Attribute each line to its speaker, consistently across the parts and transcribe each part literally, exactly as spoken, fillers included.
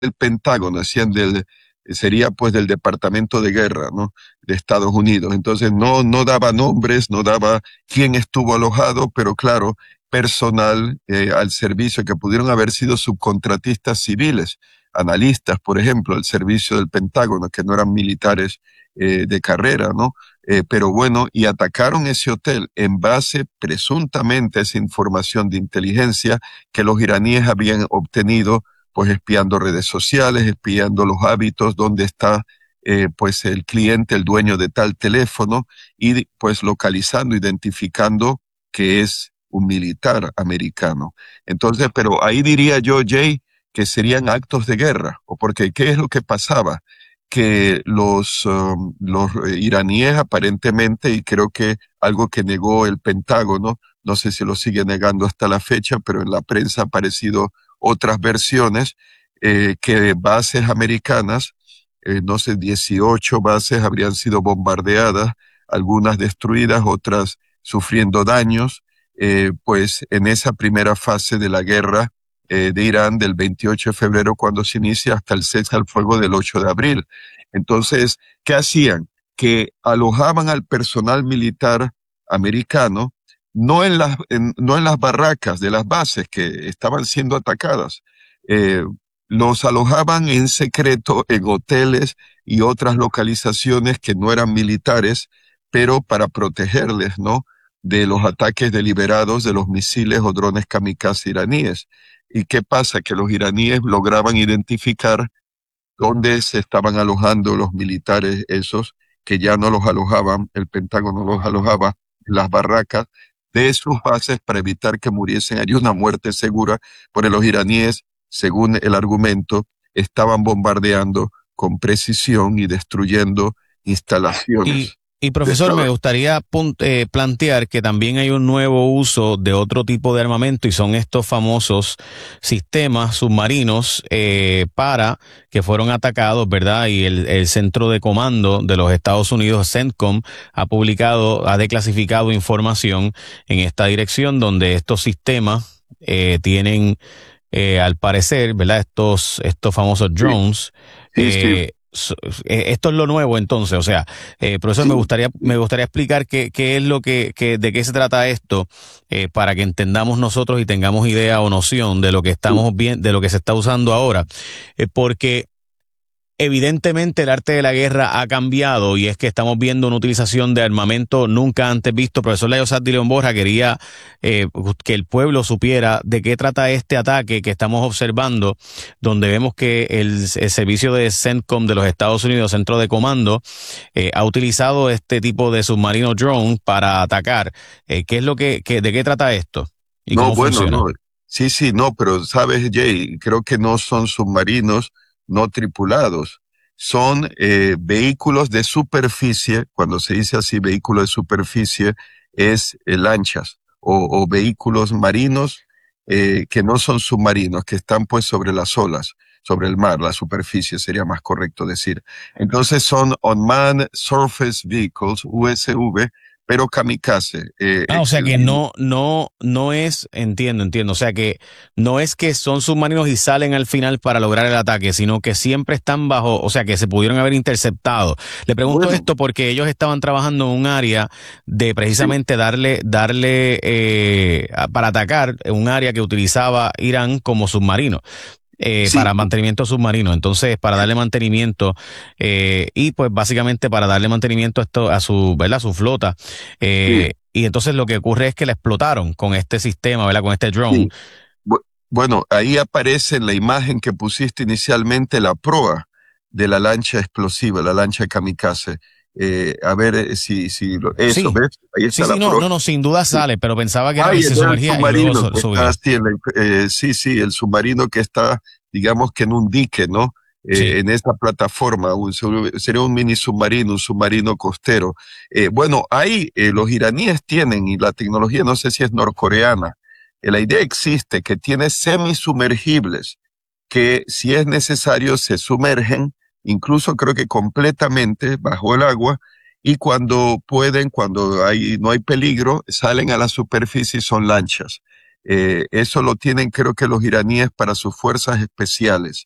Speaker 1: del Pentágono, decían del, sería pues del Departamento de Guerra, ¿no? De Estados Unidos. Entonces no, no daba nombres, no daba quién estuvo alojado, pero claro, personal eh, al servicio que pudieron haber sido subcontratistas civiles, analistas, por ejemplo, al servicio del Pentágono, que no eran militares eh, de carrera, ¿no? Eh, pero bueno, y atacaron ese hotel en base presuntamente a esa información de inteligencia que los iraníes habían obtenido, pues espiando redes sociales, espiando los hábitos, dónde está eh, pues el cliente, el dueño de tal teléfono, y pues localizando, identificando que es un militar americano. Entonces, pero ahí diría yo, Jay, que serían actos de guerra, o porque ¿qué es lo que pasaba? Que los, um, los iraníes aparentemente, y creo que algo que negó el Pentágono, no sé si lo sigue negando hasta la fecha, pero en la prensa ha aparecido otras versiones, eh, que bases americanas, eh, no sé, dieciocho bases habrían sido bombardeadas, algunas destruidas, otras sufriendo daños, eh, pues en esa primera fase de la guerra eh, de Irán del veintiocho de febrero cuando se inicia hasta el cese al fuego del ocho de abril. Entonces, ¿qué hacían? Que alojaban al personal militar americano no en las, en, no en las barracas de las bases que estaban siendo atacadas. Eh, los alojaban en secreto en hoteles y otras localizaciones que no eran militares, pero para protegerles, ¿no? De los ataques deliberados de los misiles o drones kamikaze iraníes. ¿Y qué pasa? Que los iraníes lograban identificar dónde se estaban alojando los militares esos, que ya no los alojaban, el Pentágono los alojaba en las barracas de sus bases para evitar que muriesen allí una muerte segura, porque los iraníes, según el argumento, estaban bombardeando con precisión y destruyendo instalaciones.
Speaker 2: Y, y profesor, me gustaría eh, plantear que también hay un nuevo uso de otro tipo de armamento y son estos famosos sistemas submarinos eh, para que fueron atacados, ¿verdad? Y el, el Centro de Comando de los Estados Unidos, CENTCOM, ha publicado, ha declasificado información en esta dirección donde estos sistemas eh, tienen, eh, al parecer, ¿verdad? Estos, estos famosos drones.
Speaker 1: Sí, sí,
Speaker 2: eh,
Speaker 1: sí.
Speaker 2: Esto es lo nuevo entonces, o sea, eh, profesor,
Speaker 1: Sí.
Speaker 2: me gustaría, me gustaría explicar qué, qué es lo que, que, de qué se trata esto, eh, para que entendamos nosotros y tengamos idea o noción de lo que estamos viendo, de lo que se está usando ahora, eh, porque evidentemente el arte de la guerra ha cambiado y es que estamos viendo una utilización de armamento nunca antes visto. Profesor Leosad de León Borja, quería eh, que el pueblo supiera de qué trata este ataque que estamos observando, donde vemos que el, el servicio de CENTCOM de los Estados Unidos, Centro de Comando, eh, ha utilizado este tipo de submarino drone para atacar. Eh, ¿Qué es lo que, que, de qué trata esto? ¿Y
Speaker 1: No,
Speaker 2: cómo
Speaker 1: bueno,
Speaker 2: funciona?
Speaker 1: no. Sí, sí, no, pero sabes, Jay, creo que no son submarinos no tripulados. Son eh, vehículos de superficie. Cuando se dice así, vehículo de superficie, es eh, lanchas o, o vehículos marinos eh, que no son submarinos, que están pues sobre las olas, sobre el mar, la superficie sería más correcto decir. Entonces son Unmanned Surface Vehicles, U S V, pero kamikaze. Eh,
Speaker 2: Ah, o sea que
Speaker 1: el,
Speaker 2: no, no, no es, entiendo, entiendo, o sea que no es que son submarinos y salen al final para lograr el ataque, sino que siempre están bajo, o sea que se pudieron haber interceptado. Le pregunto
Speaker 1: bueno,
Speaker 2: esto porque ellos estaban trabajando en un área de
Speaker 1: sí,
Speaker 2: precisamente darle, darle, eh, para atacar un área que utilizaba Irán como submarino. Eh,
Speaker 1: sí,
Speaker 2: para mantenimiento submarino, entonces para darle mantenimiento eh, y pues básicamente para darle mantenimiento a, esto, a su, ¿verdad? A su flota,
Speaker 1: sí,
Speaker 2: eh, y entonces lo que ocurre es que la explotaron con este sistema, ¿verdad? Con este drone.
Speaker 1: sí. Bu- Bueno, ahí aparece en la imagen que pusiste inicialmente la proa de la lancha explosiva, la lancha kamikaze. Eh, a ver eh, si, si lo- eso,
Speaker 2: Sí,
Speaker 1: ¿ves? Ahí
Speaker 2: sí,
Speaker 1: está
Speaker 2: sí,
Speaker 1: la
Speaker 2: no,
Speaker 1: proa.
Speaker 2: no, no, sin duda
Speaker 1: Sí.
Speaker 2: sale, pero pensaba que era
Speaker 1: Ay,
Speaker 2: que se
Speaker 1: ese es el
Speaker 2: sumergía y luego
Speaker 1: submarino
Speaker 2: su-
Speaker 1: que está
Speaker 2: subía.
Speaker 1: así, en la- eh, sí, sí, el submarino que está, digamos que en un dique, ¿no?
Speaker 2: Sí.
Speaker 1: Eh, en esa plataforma, un sub- sería un mini submarino, un submarino costero. Eh, bueno, ahí eh, los iraníes tienen, y la tecnología no sé si es norcoreana, eh, la idea existe que tiene semisumergibles que si es necesario se sumergen, incluso creo que completamente bajo el agua, y cuando pueden, cuando hay, no hay peligro, salen a la superficie y son lanchas. Eh, eso lo tienen creo que los iraníes para sus fuerzas especiales,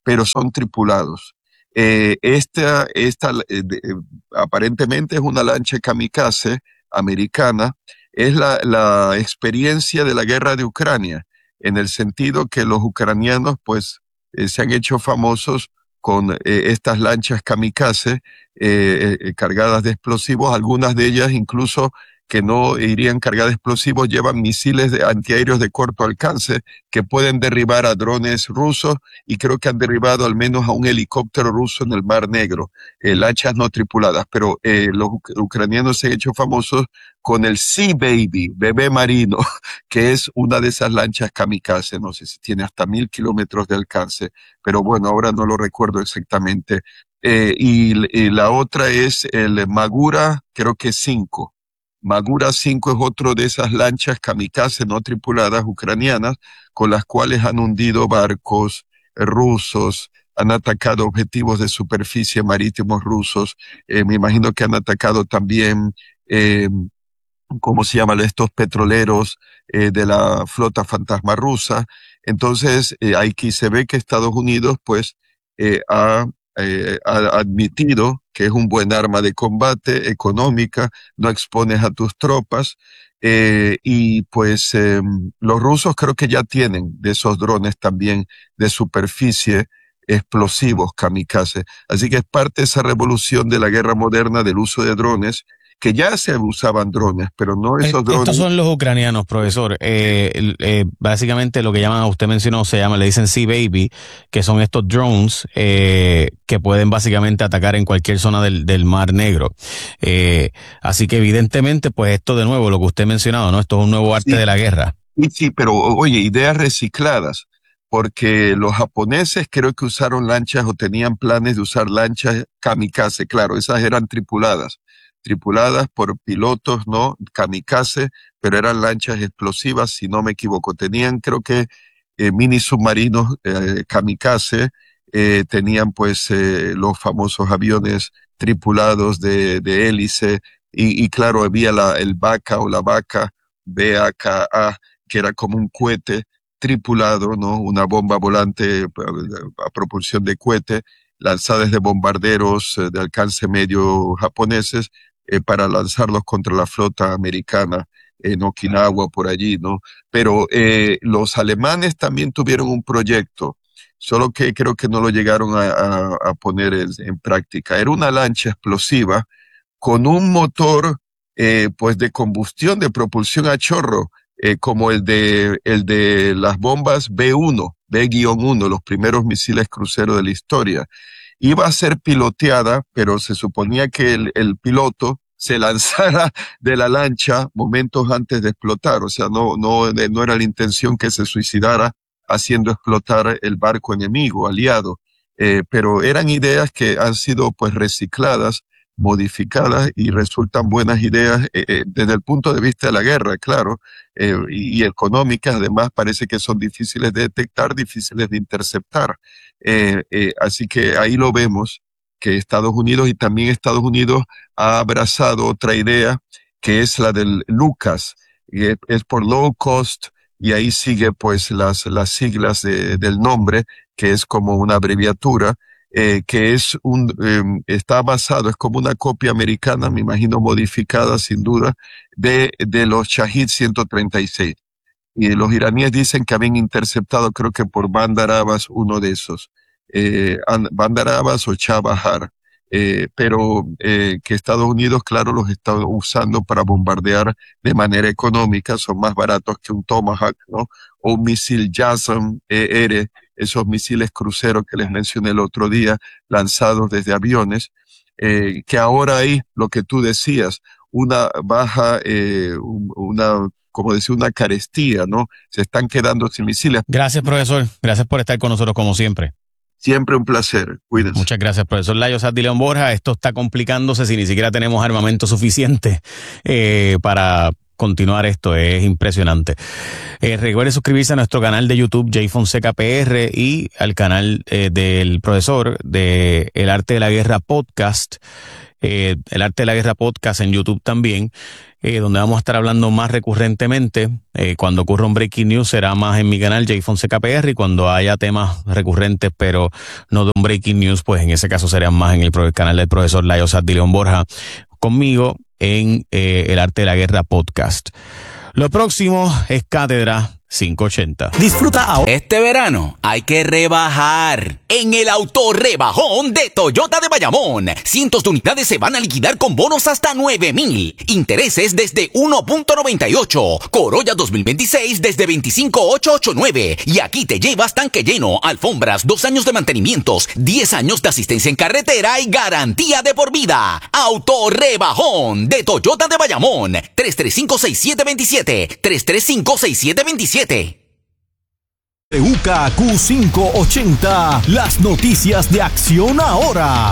Speaker 1: pero son tripulados. Eh, esta, esta eh, de, eh, aparentemente es una lancha kamikaze americana, es la, la experiencia de la guerra de Ucrania, en el sentido que los ucranianos pues eh, se han hecho famosos con eh, estas lanchas kamikaze eh, eh, cargadas de explosivos, algunas de ellas incluso que no irían cargadas de explosivos, llevan misiles de antiaéreos de corto alcance que pueden derribar a drones rusos y creo que han derribado al menos a un helicóptero ruso en el Mar Negro, eh, lanchas no tripuladas, pero eh, los uc- ucranianos se han hecho famosos con el Sea Baby, bebé marino, que es una de esas lanchas kamikaze, no sé si tiene hasta mil kilómetros de alcance, pero bueno, ahora no lo recuerdo exactamente. Eh, y, y la otra es el Magura, creo que cinco. Magura cinco es otro de esas lanchas kamikaze no tripuladas ucranianas con las cuales han hundido barcos eh, rusos, han atacado objetivos de superficie marítimos rusos, eh, me imagino que han atacado también, eh, ¿cómo se llaman estos petroleros eh, de la flota fantasma rusa? Entonces, eh, aquí se ve que Estados Unidos, pues, eh, ha, eh, ha admitido que es un buen arma de combate económica, no expones a tus tropas, eh, y pues eh, los rusos creo que ya tienen de esos drones también de superficie explosivos kamikaze. Así que es parte de esa revolución de la guerra moderna del uso de drones que ya se usaban drones, pero no
Speaker 2: Eh,
Speaker 1: esos
Speaker 2: Estos
Speaker 1: drones.
Speaker 2: son los ucranianos, profesor. Eh, el- eh, básicamente lo que llaman, usted mencionó, se llama, le dicen Sea Baby, que son estos drones eh, que pueden básicamente atacar en cualquier zona del, del Mar Negro. Eh, así que evidentemente, pues esto de nuevo, lo que usted ha mencionado, ¿no? Esto es un nuevo arte
Speaker 1: Sí,
Speaker 2: de la guerra.
Speaker 1: sí, sí, pero oye, ideas recicladas, porque los japoneses creo que usaron lanchas o tenían planes de usar lanchas kamikaze, claro, esas eran tripuladas, tripuladas por pilotos, ¿no? Kamikaze, pero eran lanchas explosivas, si no me equivoco. Tenían, creo que, eh, mini submarinos eh, kamikaze, eh, tenían pues eh, los famosos aviones tripulados de, de hélice, y, y claro, había la, el vaca o la vaca, B A K A, que era como un cohete tripulado, ¿no? Una bomba volante eh, a propulsión de cohete, lanzada desde bombarderos eh, de alcance medio japoneses eh, para lanzarlos contra la flota americana en Okinawa, por allí, ¿no? Pero eh, los alemanes también tuvieron un proyecto, solo que creo que no lo llegaron a, a, a poner en, en práctica. Era una lancha explosiva con un motor eh, pues de combustión, de propulsión a chorro, eh, como el de, el de las bombas B uno, B uno, los primeros misiles cruceros de la historia. Iba a ser piloteada, pero se suponía que el, el piloto se lanzara de la lancha momentos antes de explotar, o sea, no, no, no era la intención que se suicidara haciendo explotar el barco enemigo, aliado, eh, pero eran ideas que han sido pues recicladas, modificadas y resultan buenas ideas eh, eh, desde el punto de vista de la guerra, claro, eh, y, y económicas, además parece que son difíciles de detectar, difíciles de interceptar. Eh, eh, así que ahí lo vemos, que Estados Unidos y también Estados Unidos ha abrazado otra idea que es la del Lucas, y es, es por low cost, y ahí sigue pues las, las siglas de, del nombre, que es como una abreviatura, eh, que es un, eh, está basado, es como una copia americana, me imagino modificada sin duda, de, de los Shahid ciento treinta y seis. Y los iraníes dicen que habían interceptado, creo que por Bandar Abbas, uno de esos, eh, Bandar Abbas o Chabahar, eh, pero eh, que Estados Unidos, claro, los está usando para bombardear de manera económica, son más baratos que un Tomahawk, ¿no? O un misil JASSM E R, esos misiles cruceros que les mencioné el otro día, lanzados desde aviones, eh, que ahora hay, lo que tú decías, una baja, eh, un- una como decir, una carestía, ¿no? Se están quedando sin misiles.
Speaker 2: Gracias, profesor. Gracias por estar con nosotros como siempre.
Speaker 1: Siempre un placer. Cuídense.
Speaker 2: Muchas gracias, profesor Layo Sati León Borja. Esto está complicándose si ni siquiera tenemos armamento suficiente eh, para continuar esto. Es impresionante. Eh, recuerde suscribirse a nuestro canal de YouTube, Jay Fonseca P R, y al canal eh, del profesor de El Arte de la Guerra Podcast. Eh, El Arte de la Guerra Podcast en YouTube también. eh, donde vamos a estar hablando más recurrentemente. Eh, cuando ocurra un Breaking News será más en mi canal Jay Fonseca P R, y cuando haya temas recurrentes pero no de un Breaking News, pues en ese caso serían más en el, el canal del profesor Layo Sardi León Borja, conmigo en eh, El Arte de la Guerra Podcast. Lo próximo es Cátedra quinientos ochenta.
Speaker 3: Disfruta ahora. Este verano hay que rebajar en el autorrebajón de Toyota de Bayamón. Cientos de unidades se van a liquidar con bonos hasta nueve mil. Intereses desde uno punto noventa y ocho. Corolla dos mil veintiséis desde veinticinco mil ochocientos ochenta y nueve. Y aquí te llevas tanque lleno, alfombras, dos años de mantenimientos, diez años de asistencia en carretera y garantía de por vida. Autorrebajón de Toyota de Bayamón. tres tres cinco, seis siete dos siete. tres tres cinco, seis siete dos siete.
Speaker 4: W K Q quinientos ochenta, las noticias de Acción Ahora.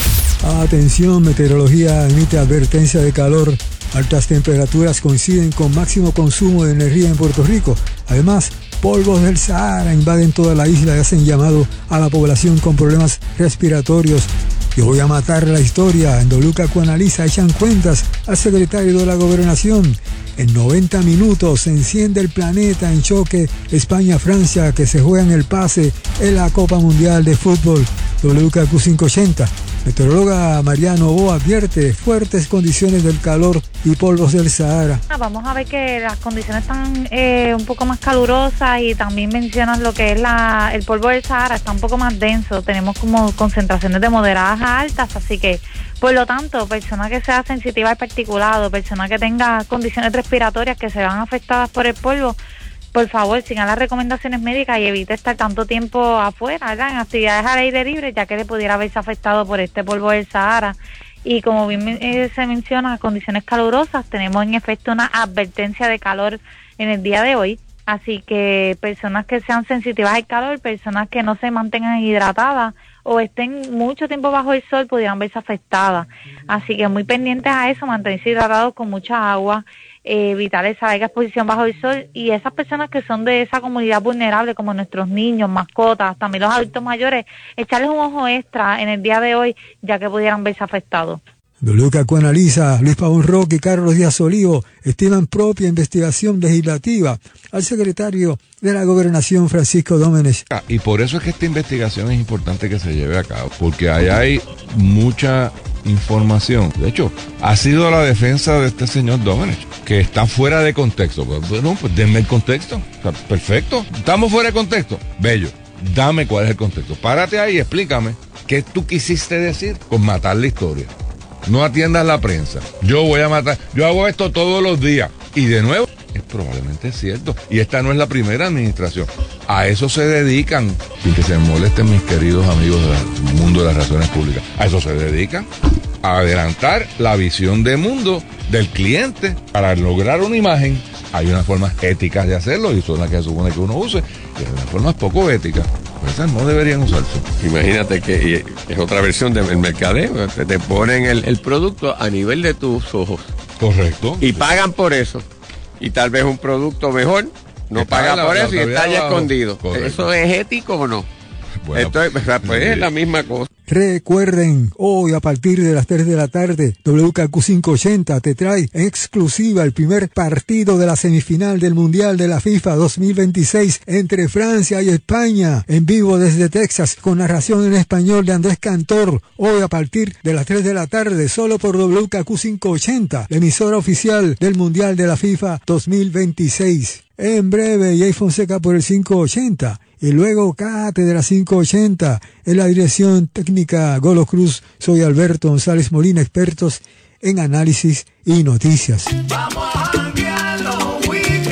Speaker 5: Atención, meteorología emite advertencia de calor. Altas temperaturas coinciden con máximo consumo de energía en Puerto Rico. Además, polvos del Sahara invaden toda la isla y hacen llamado a la población con problemas respiratorios. Yo voy a matar la historia. En W K Q Analiza echan cuentas al secretario de la Gobernación. En noventa minutos se enciende el planeta en choque España-Francia, que se juega en el pase en la Copa Mundial de Fútbol. W K Q quinientos ochenta. Meteoróloga Mariano Bo advierte fuertes condiciones del calor y polvos del Sahara.
Speaker 6: Vamos a ver que las condiciones están eh, un poco más calurosas, y también mencionan lo que es la el polvo del Sahara, está un poco más denso. Tenemos como concentraciones de moderadas a altas, así que por lo tanto, persona que sea sensitiva al particulado, persona que tenga condiciones respiratorias que se vean afectadas por el polvo, por favor, sigan las recomendaciones médicas y evite estar tanto tiempo afuera, ¿verdad?, en actividades al aire libre, ya que le pudiera haberse afectado por este polvo del Sahara. Y como bien eh, se menciona, condiciones calurosas, tenemos en efecto una advertencia de calor en el día de hoy, así que personas que sean sensitivas al calor, personas que no se mantengan hidratadas o estén mucho tiempo bajo el sol, pudieran verse afectadas. Así que muy pendientes a eso, mantenerse hidratados con mucha agua, eh, evitar esa larga exposición bajo el sol, y esas personas que son de esa comunidad vulnerable, como nuestros niños, mascotas, también los adultos mayores, echarles un ojo extra en el día de hoy, ya que pudieran verse afectados.
Speaker 5: W K Q Analiza, Luis Pavón Roque y Carlos Díaz Olivo estiman propia investigación legislativa al secretario de la Gobernación, Francisco Dómenes.
Speaker 7: Ah, y por eso es que esta investigación es importante que se lleve a cabo, porque ahí hay mucha información. De hecho, ha sido la defensa de este señor Dómenes, que está fuera de contexto. Pues, bueno, pues denme el contexto. O sea, perfecto. Estamos fuera de contexto. Bello. Dame cuál es el contexto. Párate ahí y explícame qué tú quisiste decir con matar la historia. No atiendas la prensa. Yo voy a matar. Yo hago esto todos los días. Y de nuevo, es probablemente cierto. Y esta no es la primera administración. A eso se dedican, sin que se molesten mis queridos amigos del mundo de las relaciones públicas. A eso se dedican. A adelantar la visión de mundo del cliente para lograr una imagen. Hay unas formas éticas de hacerlo, y son las que se supone que uno use. Y hay unas formas poco éticas. Esas no deberían usarse.
Speaker 8: Imagínate que es otra versión del mercadeo. Te, te ponen el, el producto a nivel de tus ojos.
Speaker 7: Correcto.
Speaker 8: Y pagan por eso. Y tal vez un producto mejor no paga por eso y está ya escondido. Correcto. ¿Eso es ético o no? Bueno, esto es, pues es la misma cosa.
Speaker 5: Recuerden, hoy a partir de las tres de la tarde, W K Q quinientos ochenta te trae en exclusiva el primer partido de la semifinal del Mundial de la FIFA dos mil veintiséis entre Francia y España, en vivo desde Texas, con narración en español de Andrés Cantor, hoy a partir de las tres de la tarde, solo por W K Q quinientos ochenta, la emisora oficial del Mundial de la FIFA dos mil veintiséis. En breve, Jay Fonseca por el quinientos ochenta. Y luego Cátedra quinientos ochenta. En la dirección técnica Golo Cruz, soy Alberto González Molina, expertos en análisis y noticias.
Speaker 9: Vamos a janguear los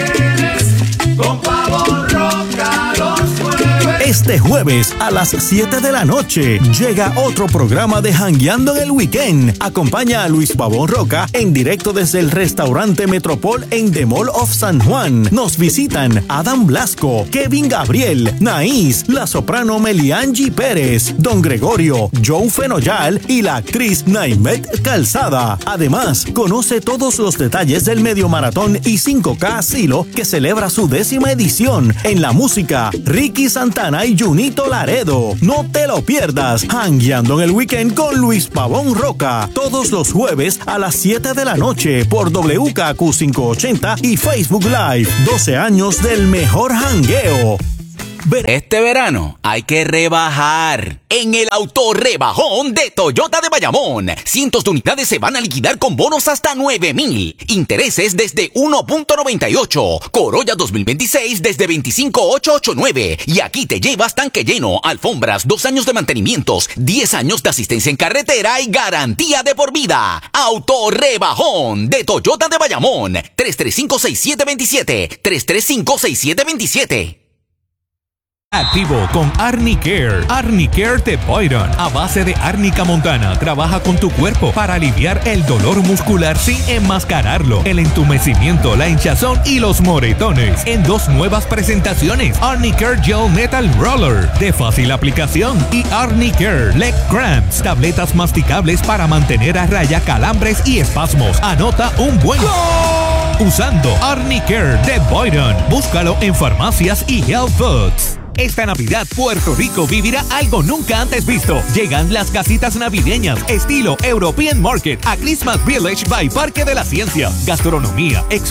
Speaker 9: weekends con Pavón Roca los jueves.
Speaker 4: Este jueves a las siete de la noche llega otro programa de Jangueando en el Weekend. Acompaña a Luis Pavón Roca en directo desde el restaurante Metropol en The Mall of San Juan. Nos visitan Adam Blasco, Kevin Gabriel, Naís, la soprano Meliangi Pérez, Don Gregorio, Joe Fenoyal y la actriz Naimet Calzada. Además, conoce todos los detalles del medio maratón y cinco K Asilo, que celebra su décima edición. En la música, Ricky Santana Sky Junito Laredo. No te lo pierdas. Jangueando en el Weekend con Luis Pavón Roca. Todos los jueves a las siete de la noche por W K Q quinientos ochenta y Facebook Live. doce años del mejor jangueo.
Speaker 3: Este verano hay que rebajar en el autorrebajón de Toyota de Bayamón. Cientos de unidades se van a liquidar con bonos hasta nueve mil. Intereses desde uno punto noventa y ocho. Corolla dos mil veintiséis desde veinticinco mil ochocientos ochenta y nueve. Y aquí te llevas tanque lleno, alfombras, dos años de mantenimientos, diez años de asistencia en carretera y garantía de por vida. Autorrebajón de Toyota de Bayamón. tres tres cinco, seis siete dos siete. tres tres cinco, seis siete dos siete.
Speaker 10: Activo con Arnicare. Arnicare de Boyron. A base de árnica montana, trabaja con tu cuerpo para aliviar el dolor muscular sin enmascararlo, el entumecimiento, la hinchazón y los moretones. En dos nuevas presentaciones: Arnicare Gel Metal Roller, de fácil aplicación, y Arnicare Leg Cramps, tabletas masticables para mantener a raya calambres y espasmos. Anota un buen ¡Gol! Usando Arnicare de Boyron. Búscalo en farmacias y health foods. Esta Navidad, Puerto Rico vivirá algo nunca antes visto. Llegan las casitas navideñas estilo European Market a Christmas Village by Parque de la Ciencia. Gastronomía, exclusiva